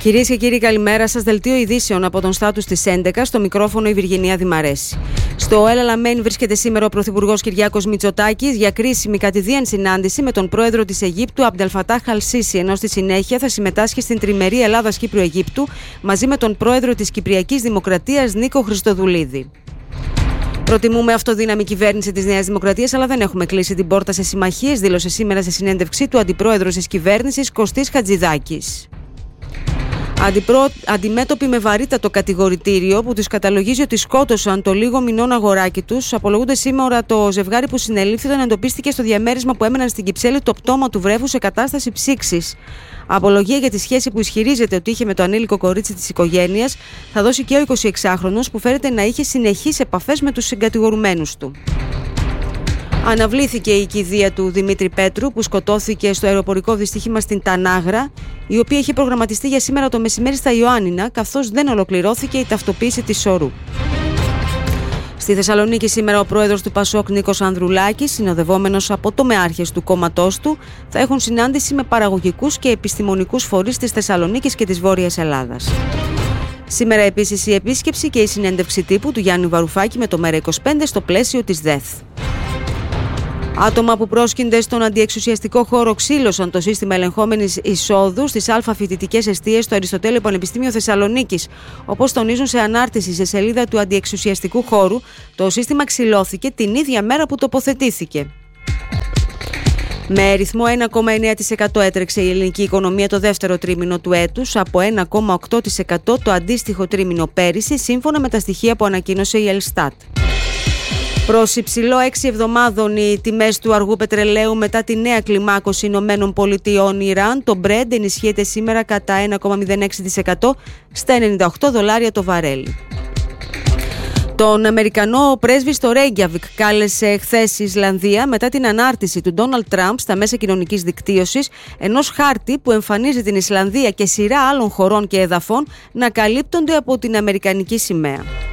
Κυρίες και κύριοι, καλημέρα σας. Δελτίο ειδήσεων από τον Στάτους της 11, στο μικρόφωνο η Βυργινία Δημαρέση. Στο El Alamein βρίσκεται σήμερα ο Πρωθυπουργός Κυριάκος Μητσοτάκης για κρίσιμη κατηδίαν συνάντηση με τον πρόεδρο της Αιγύπτου Αμπντελ Φατάχ Αλ-Σίσι, ενώ στη συνέχεια θα συμμετάσχει στην τριμερή Ελλάδας-Κύπρου-Αιγύπτου μαζί με τον πρόεδρο της Κυπριακής Δημοκρατίας Νίκο Χριστοδουλίδη. Προτιμούμε αυτοδύναμη κυβέρνηση της Νέας Δημοκρατίας, αλλά δεν έχουμε κλείσει την πόρτα σε συμμαχίες, δήλωσε σήμερα σε συνέντευξή του αντιπρόεδρος της κυβέρνησης Κωστής Χατζηδάκης. Αντιμέτωποι με βαρύτατο κατηγορητήριο που τους καταλογίζει ότι σκότωσαν το λίγο μηνών αγοράκι τους, απολογούνται σήμερα το ζευγάρι που συνελήφθη όταν εντοπίστηκε στο διαμέρισμα που έμεναν στην Κυψέλη το πτώμα του βρέφου σε κατάσταση ψήξης. Απολογία για τη σχέση που ισχυρίζεται ότι είχε με το ανήλικο κορίτσι της οικογένειας θα δώσει και ο 26χρονος, που φέρεται να είχε συνεχείς επαφές με τους συγκατηγορουμένους του. Αναβλήθηκε η κηδεία του Δημήτρη Πέτρου, που σκοτώθηκε στο αεροπορικό δυστύχημα στην Τανάγρα, η οποία είχε προγραμματιστεί για σήμερα το μεσημέρι στα Ιωάννινα, καθώς δεν ολοκληρώθηκε η ταυτοποίηση της σωρού. Στη Θεσσαλονίκη σήμερα ο πρόεδρος του Πασόκ Νίκος Ανδρουλάκης, συνοδευόμενος από τομεάρχες του κόμματός του, θα έχουν συνάντηση με παραγωγικούς και επιστημονικούς φορείς της Θεσσαλονίκης και της Βόρειας Ελλάδας. Σήμερα επίσης η επίσκεψη και η συνέντευξη τύπου του Γιάννη Βαρουφάκη με το ΜΕΡΑ25 στο πλαίσιο της ΔΕΘ. Άτομα που πρόσκυνται στον αντιεξουσιαστικό χώρο ξύλωσαν το σύστημα ελεγχόμενης εισόδου στις φοιτητικές εστίες στο Αριστοτέλειο Πανεπιστήμιο Θεσσαλονίκης. Όπως τονίζουν σε ανάρτηση σε σελίδα του αντιεξουσιαστικού χώρου, το σύστημα ξυλώθηκε την ίδια μέρα που τοποθετήθηκε. Με ρυθμό 1,9% έτρεξε η ελληνική οικονομία το δεύτερο τρίμηνο του έτους, από 1,8% το αντίστοιχο τρίμηνο πέρυσι, σύμφωνα με τα στοιχεία που ανακοίνωσε η Ελστάτ. Προς υψηλό 6 εβδομάδων οι τιμές του αργού πετρελαίου μετά τη νέα κλιμάκωση Ηνωμένων Πολιτειών Ιράν. Το Brent ενισχύεται σήμερα κατά 1,06% στα $98 το βαρέλι. Τον Αμερικανό πρέσβη στο Ρέγγιαβικ κάλεσε χθες η Ισλανδία μετά την ανάρτηση του Ντόναλντ Τραμπ στα μέσα κοινωνικής δικτύωσης ενός χάρτη που εμφανίζει την Ισλανδία και σειρά άλλων χωρών και εδαφών να καλύπτονται από την αμερικανική σημαία.